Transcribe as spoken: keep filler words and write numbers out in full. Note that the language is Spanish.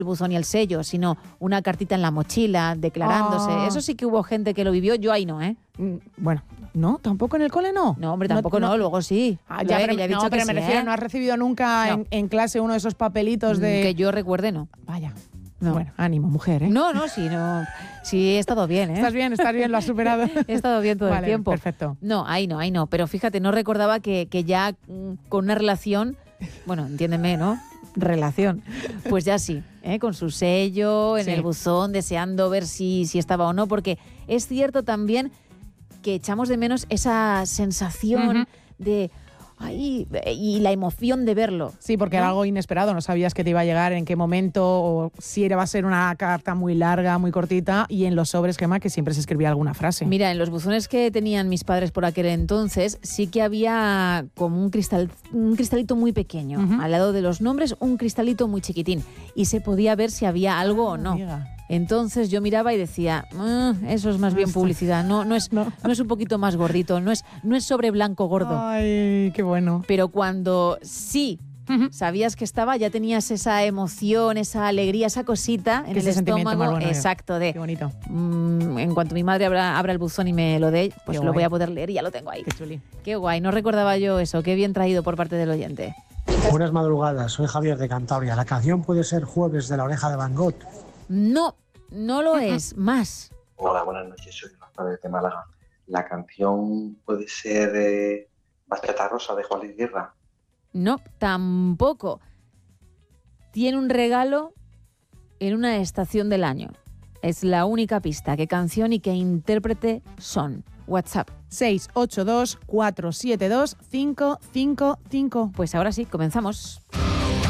el buzón y el sello, sino una cartita en la mochila, declarándose. Ah. Eso sí que hubo gente que lo vivió, yo ahí no, ¿eh? Bueno, ¿no? ¿Tampoco en el cole no? No, hombre, tampoco no, no, luego sí. Ah, ya, Lo, pero, eh, ya he no, dicho pero que me sí, refiero, ¿eh? ¿no has recibido nunca No. en, en clase uno de esos papelitos de...? Que yo recuerde, no. Vaya. No. Bueno, ánimo, mujer, ¿eh? No, no, sí, no. Sí, he estado bien, ¿eh? Estás bien, estás bien, lo has superado. He estado bien todo Vale, el tiempo. Perfecto. No, ahí no, ahí no. Pero fíjate, no recordaba que, que ya mm, con una relación, bueno, entiéndeme, ¿no? Relación. Pues ya sí, ¿eh? Con su sello, en Sí. el buzón, deseando ver si, si estaba o no, porque es cierto también que echamos de menos esa sensación Ujú. de... Ay, y la emoción de verlo. Sí, porque ¿no? era algo inesperado, no sabías que te iba a llegar, en qué momento, o si era, va a ser una carta muy larga, muy cortita, y en los sobres, Gemma, que siempre se escribía alguna frase. Mira, en los buzones que tenían mis padres por aquel entonces, sí que había como un, cristal, un cristalito muy pequeño. Ujú. Al lado de los nombres, un cristalito muy chiquitín. Y se podía ver si había algo o no. Amiga. Entonces yo miraba y decía, "Ah, eso es más bien Esto- publicidad, no, no, es, No. no es un poquito más gordito, no es, no es sobre blanco gordo". Ay, qué bueno. Pero cuando sí sabías que estaba, ya tenías esa emoción, esa alegría, esa cosita en Que el ese sentimiento estómago. más bueno, Exacto, de Qué bonito. mm, en cuanto mi madre abra, abra el buzón y me lo dé, pues Qué lo guay. voy a poder leer y ya lo tengo ahí. Qué chuli. Qué guay, no recordaba yo eso, qué bien traído por parte del oyente. Buenas madrugadas, soy Javier de Cantabria. La canción puede ser Jueves de la Oreja de Van Gogh. No, no lo es, más. Hola, buenas noches, soy Rafael de Málaga. La canción puede ser eh, Bachata Rosa de Juan Luis Guerra. No, tampoco. Tiene un regalo en una estación del año. Es la única pista. ¿Qué canción y qué intérprete son? WhatsApp. seis ocho dos, cuatro siete dos, cinco cinco cinco. Pues ahora sí, comenzamos.